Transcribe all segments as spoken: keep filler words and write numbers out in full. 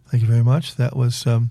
Thank you very much. That was um,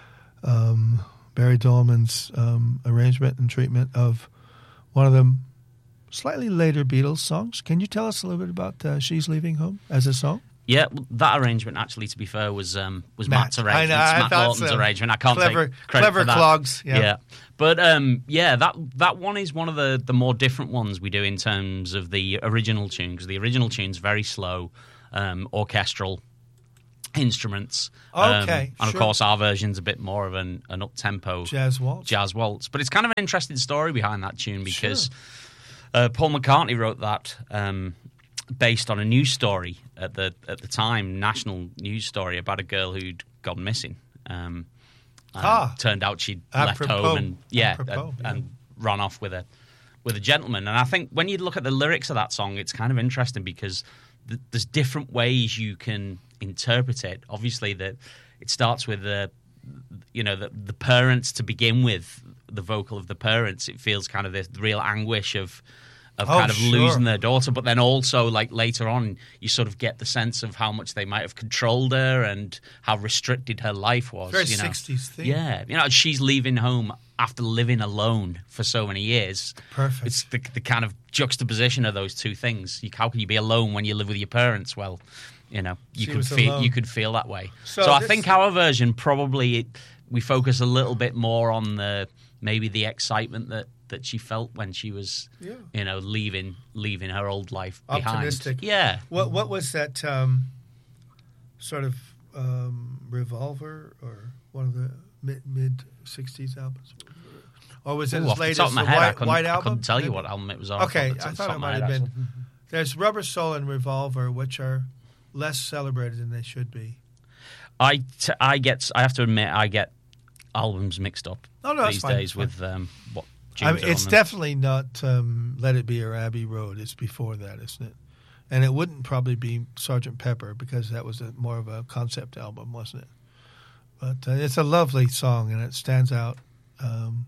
um, Barry Dolman's um, arrangement and treatment of one of the slightly later Beatles songs. Can you tell us a little bit about uh, She's Leaving Home as a song? Yeah, that arrangement, actually, to be fair, was um, was Matt. Matt's arrangement. I know, I Matt thought Lawton's so. arrangement. I can't Clever- take credit clever for that. clogs, yeah. But um, yeah, that that one is one of the, the more different ones we do in terms of the original tune, because the original tune's very slow, um, orchestral instruments. Um, Okay, and of sure. course, our version's a bit more of an, an up-tempo Jazz waltz. jazz waltz. But it's kind of an interesting story behind that tune, because uh, Paul McCartney wrote that um, based on a news story at the at the time, national news story about a girl who'd gone missing. Um, and Ah. turned out she'd Apropos. left home and yeah, Apropos, and, and run off with a with a gentleman. And I think when you look at the lyrics of that song, it's kind of interesting because th- there's different ways you can interpret it. Obviously, that it starts with the you know the, the parents to begin with, the vocal of the parents. It feels kind of this real anguish of. Of Oh, kind of sure. losing their daughter, but then also like later on, you sort of get the sense of how much they might have controlled her and how restricted her life was. Very you know? sixties thing. Yeah, you know, she's leaving home after living alone for so many years. Perfect. It's the, the kind of juxtaposition of those two things. You, how can you be alone when you live with your parents? Well, you know, you She could was feel alone. you could feel that way. So So, I this- think our version probably it, we focus a little bit more on the maybe the excitement that. that she felt when she was, Yeah. you know, leaving leaving her old life behind. Optimistic. Yeah. What what was that um, sort of um, Revolver or one of the mid mid sixties albums? Or was it Ooh, as off the late top as of my the head, I White, couldn't, White I Album? couldn't tell you Maybe? what album it was on. Okay, off the I top thought of it my might head, have been. actually. There's Rubber Soul and Revolver, which are less celebrated than they should be. I, t- I get. I have to admit, I get albums mixed up Oh, no, that's these fine, days that's with um, what I tunes mean, are it's on them. definitely not um, Let It Be or Abbey Road. It's before that, isn't it? And it wouldn't probably be Sergeant Pepper because that was a, more of a concept album, wasn't it? But uh, it's a lovely song and it stands out. Um,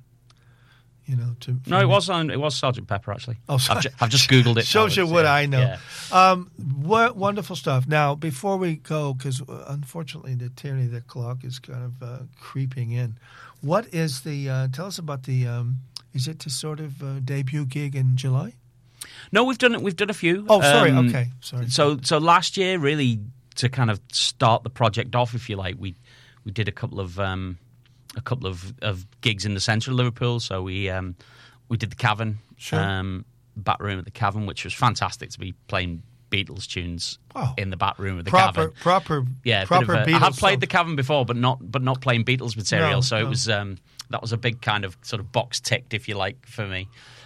you know, to No, it was on. It was Sergeant Pepper actually. Oh, sorry. I've, ju- I've just googled it. Shows now. you It's, what yeah, I know. yeah. Um, what wonderful stuff. Now, before we go, because unfortunately the tyranny of the clock is kind of uh, creeping in. What is the? Uh, tell us about the. Um, is it a sort of uh, debut gig in July? No, we've done it. We've done a few. Oh, sorry. Um, okay, sorry. So, so last year, really, to kind of start the project off, if you like, we we did a couple of um, a couple of, of gigs in the centre of Liverpool. So we um, we did the Cavern, Sure. um, Bat Room at the Cavern, which was fantastic to be playing Beatles tunes Oh. in the Bat Room of the proper, Cavern. proper, Yeah, a bit proper of a- Beatles. I had played song. the Cavern before, but not but not playing Beatles material. No, so it no. was um, that was a big kind of sort of box ticked, if you like, for me.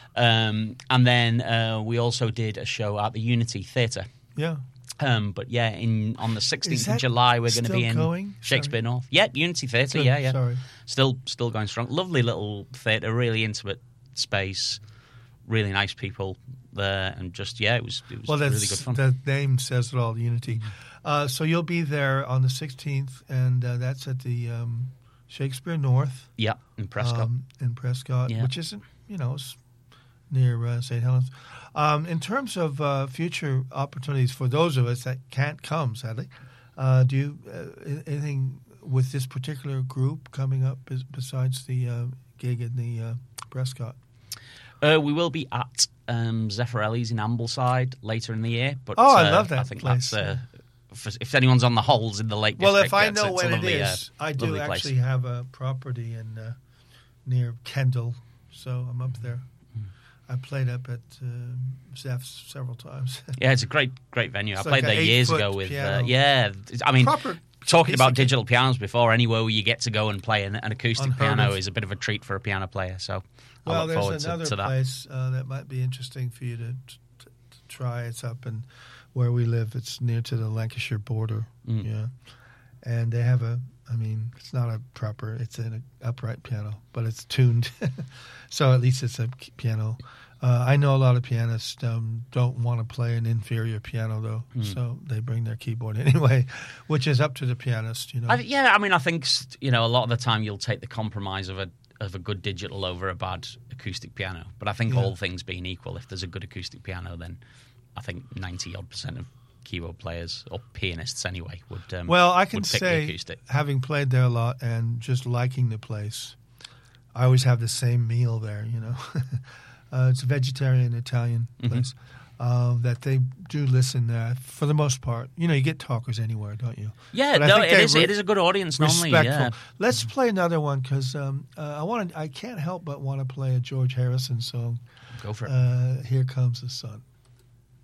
Um, and then uh, we also did a show at the Unity Theatre. Yeah. Um, but yeah, in on the Is sixteenth of that July, we're going to still be in going? Shakespeare Sorry. North. Yeah, Unity Theatre. Good, Yeah, yeah. sorry. Still, still going strong. Lovely little theatre, really intimate space, really nice people there, and just yeah, it was it was Well, that's, really good fun. the name says it all, Unity. Uh, so you'll be there on the sixteenth, and uh, that's at the um, Shakespeare North. Yeah, in Prescott. Um, in Prescott, Yeah. which isn't, you know, it's near uh, Saint Helens. Um, in terms of uh, future opportunities for those of us that can't come, sadly, uh, do you uh, anything with this particular group coming up bes- besides the uh, gig in the uh, Prescott? Uh, we will be at um, Zeffirelli's in Ambleside later in the year. But Oh, I uh, love that I think place, that's uh, for, if anyone's on the holes in the Lake Well, District. if I gets know it's when a lovely, it is, uh, I do lovely place. actually have a property in uh, near Kendall, so I'm up there. Hmm. I played up at uh, Zeff's several times. Yeah, it's a great, great venue. It's I like played an there years eight-foot ago with. Uh, piano. yeah, I mean, Proper talking piece about of- digital pianos before, anywhere where you get to go and play an, an acoustic Unheard piano of. is a bit of a treat for a piano player. So I Well, look forward there's to, another to that. place uh, that might be interesting for you to, to, to try. It's up in where we live. It's near to the Lancashire border. Mm. Yeah, and they have a. I mean, it's not a proper. It's an upright piano, but it's tuned, so at least it's a k- piano. Uh, I know a lot of pianists um, don't want to play an inferior piano, though, Mm. so they bring their keyboard anyway, which is up to the pianist. You know. I, yeah, I mean, I think you know a lot of the time you'll take the compromise of a of a good digital over a bad acoustic piano. But I think Yeah. all things being equal, if there's a good acoustic piano, then I think ninety odd percent of keyboard players or pianists anyway would. Um, well, I can would pick the say, acoustic. having played there a lot and just liking the place, I always have the same meal there. You know, uh, it's a vegetarian Italian place. Mm-hmm. Uh, that they do listen there for the most part. You know, you get talkers anywhere, don't you? Yeah, no, it is. Re- it is a good audience normally. Respectful. Yeah. Let's play another one because um, uh, I want. I can't help but want to play a George Harrison song. Go for it. Uh, Here Comes the Sun.